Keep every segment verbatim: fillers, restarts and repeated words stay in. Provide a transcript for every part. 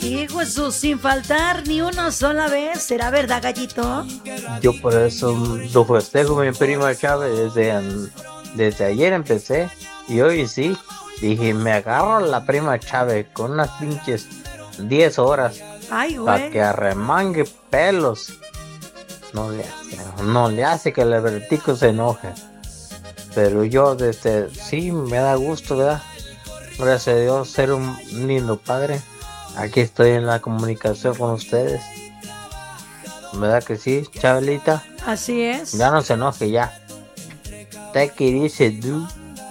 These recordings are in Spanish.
Hijo Jesús, sin faltar ni una sola vez, ¿será verdad, Gallito? Yo por eso lo festejo mi prima Chávez desde, an- desde ayer empecé y hoy sí. Dije, me agarro a la prima Chávez con unas pinches diez horas Ay, para güey. que arremangue pelos. No le hace, no le hace que el vertico se enoje. Pero yo desde, sí, me da gusto, ¿verdad? Gracias a Dios ser un lindo padre. Aquí estoy en la comunicación con ustedes. ¿Verdad que sí, Chabelita? Así es. Ya no se enoje, ya. Take it easy, dude.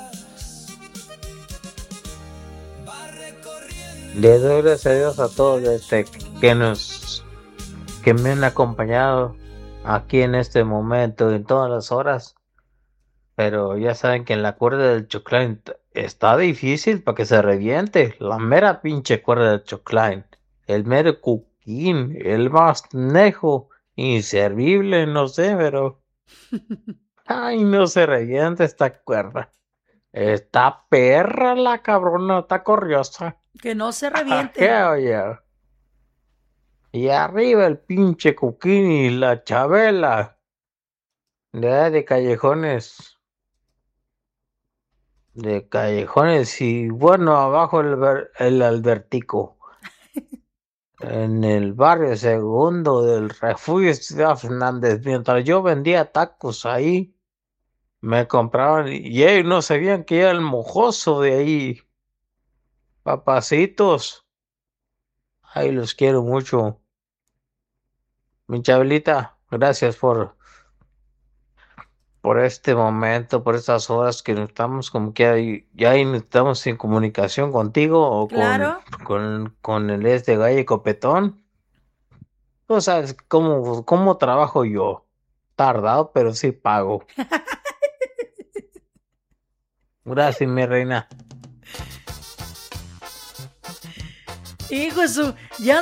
Le doy gracias a Dios a todos este, que nos que me han acompañado aquí en este momento, en todas las horas. Pero ya saben que en la cuerda del choclán está difícil para que se reviente. La mera pinche cuerda del choclán. El mero cuquín, el más nejo, inservible, no sé, pero... Ay, no se revienta esta cuerda. Está perra la cabrona, está corriosa. Que no se ¿Qué reviente. oye? Y arriba el pinche cuquín y la Chabela. De, de callejones. De callejones y bueno, abajo el, ver- el Albertico. En el barrio segundo del refugio Ciudad Fernández. Mientras yo vendía tacos ahí, me compraban y ellos no sabían que era el mojoso de ahí. Papacitos. Ay, los quiero mucho. Mi Chabelita, gracias por, por este momento, por estas horas que estamos como que ahí- ya ahí estamos en comunicación contigo o con, Claro. con, con el este Galle Copetón. Tú sabes cómo, cómo trabajo yo. Tardado, pero sí pago. Gracias, mi reina. Hijo Jesús, ya